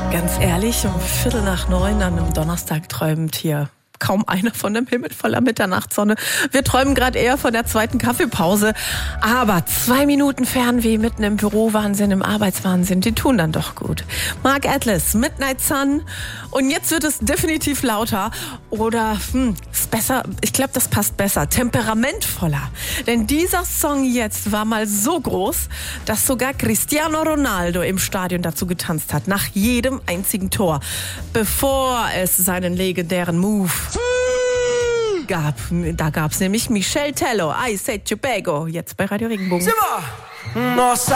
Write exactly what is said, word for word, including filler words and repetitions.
Ganz ehrlich, um Viertel nach neun an einem Donnerstag träumt hier kaum einer von dem Himmel voller Mitternachtssonne. Wir träumen gerade eher von der zweiten Kaffeepause. Aber zwei Minuten Fernweh mitten im Bürowahnsinn, im Arbeitswahnsinn, die tun dann doch gut. Mark Atlas, Midnight Sun. Und jetzt wird es definitiv lauter. Oder, hm, ist besser, ich glaube, das passt besser. Temperamentvoller. Denn dieser Song jetzt war mal so groß, dass sogar Cristiano Ronaldo im Stadion dazu getanzt hat. Nach jedem einzigen Tor. Bevor es seinen legendären Move gab. Da gab's nämlich Michel Tello, I Said Tobago, jetzt bei Radio Regenbogen. Nossa